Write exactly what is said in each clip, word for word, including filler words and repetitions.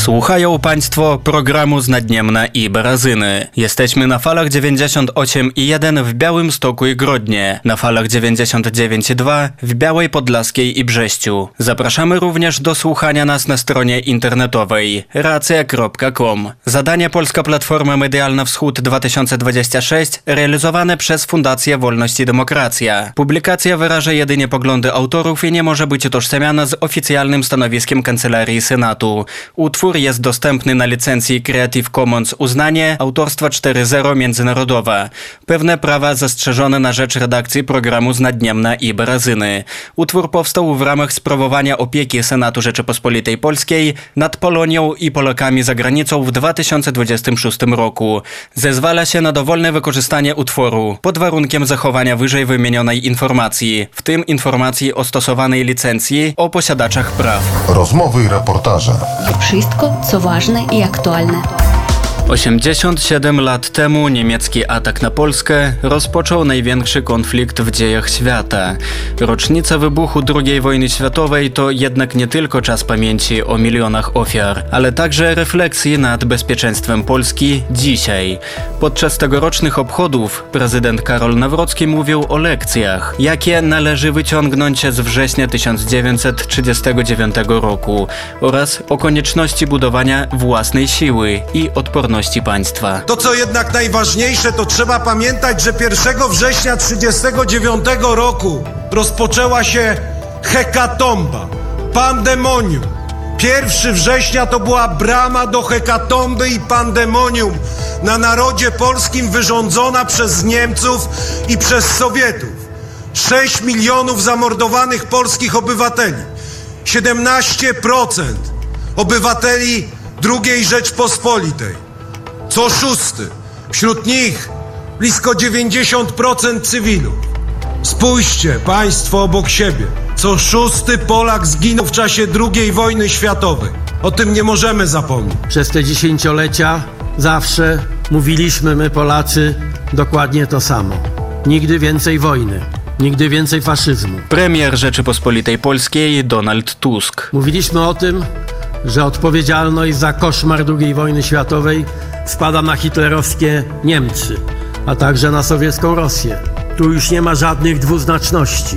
Słuchają Państwo programu z Naddniemna i Barazyny. Jesteśmy na falach dziewięćdziesiąt osiem i jeden w Białymstoku i Grodnie, na falach dziewięćdziesiąt dziewięć i dwa w Białej Podlaskiej i Brześciu. Zapraszamy również do słuchania nas na stronie internetowej racja kropka com. Zadanie Polska Platforma Medialna Wschód dwa tysiące dwadzieścia sześć realizowane przez Fundację Wolność i Demokracja. Publikacja wyraża jedynie poglądy autorów i nie może być utożsamiana z oficjalnym stanowiskiem Kancelarii Senatu. Utwór jest dostępny na licencji Creative Commons uznanie autorstwa cztery zero międzynarodowa. Pewne prawa zastrzeżone na rzecz redakcji programu z Naddniemna i Barazyny. Utwór powstał w ramach sprawowania opieki Senatu Rzeczypospolitej Polskiej nad Polonią i Polakami za granicą w dwa tysiące dwudziestym szóstym roku. Zezwala się na dowolne wykorzystanie utworu pod warunkiem zachowania wyżej wymienionej informacji, w tym informacji o stosowanej licencji o posiadaczach praw. Rozmowy i reportaże. Wszystko, co ważne i aktualne. osiemdziesiąt siedem lat temu niemiecki atak na Polskę rozpoczął największy konflikt w dziejach świata. Rocznica wybuchu drugiej wojny światowej to jednak nie tylko czas pamięci o milionach ofiar, ale także refleksji nad bezpieczeństwem Polski dzisiaj. Podczas tegorocznych obchodów prezydent Karol Nawrocki mówił o lekcjach, jakie należy wyciągnąć z września tysiąc dziewięćset trzydziestego dziewiątego roku oraz o konieczności budowania własnej siły i odporności państwa. To, co jednak najważniejsze, to trzeba pamiętać, że pierwszego września trzydziestego dziewiątego roku rozpoczęła się hekatomba, pandemonium. pierwszego września to była brama do hekatomby i pandemonium na narodzie polskim wyrządzona przez Niemców i przez Sowietów. sześć milionów zamordowanych polskich obywateli, siedemnaście procent obywateli drugiej Rzeczpospolitej. Co szósty, wśród nich blisko dziewięćdziesiąt procent cywilów. Spójrzcie państwo obok siebie. Co szósty Polak zginął w czasie drugiej wojny światowej. O tym nie możemy zapomnieć. Przez te dziesięciolecia zawsze mówiliśmy my Polacy dokładnie to samo. Nigdy więcej wojny. Nigdy więcej faszyzmu. Premier Rzeczypospolitej Polskiej Donald Tusk. Mówiliśmy o tym, że odpowiedzialność za koszmar drugiej wojny światowej spada na hitlerowskie Niemcy, a także na sowiecką Rosję. Tu już nie ma żadnych dwuznaczności.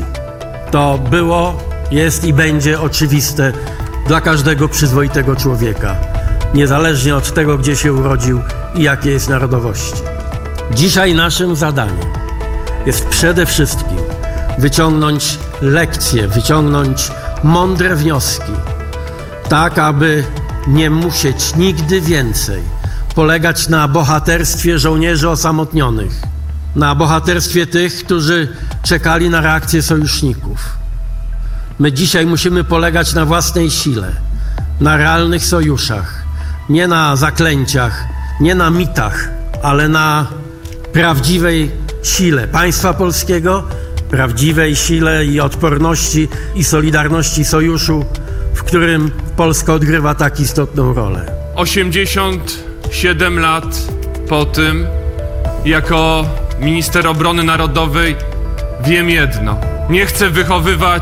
To było, jest i będzie oczywiste dla każdego przyzwoitego człowieka, niezależnie od tego, gdzie się urodził i jakiej jest narodowości. Dzisiaj naszym zadaniem jest przede wszystkim wyciągnąć lekcje, wyciągnąć mądre wnioski, tak aby nie musieć nigdy więcej polegać na bohaterstwie żołnierzy osamotnionych, na bohaterstwie tych, którzy czekali na reakcję sojuszników. My dzisiaj musimy polegać na własnej sile, na realnych sojuszach, nie na zaklęciach, nie na mitach, ale na prawdziwej sile państwa polskiego, prawdziwej sile i odporności i solidarności sojuszu, w którym Polska odgrywa tak istotną rolę. osiemdziesiąt siedem lat po tym, jako minister obrony narodowej wiem jedno. Nie chcę wychowywać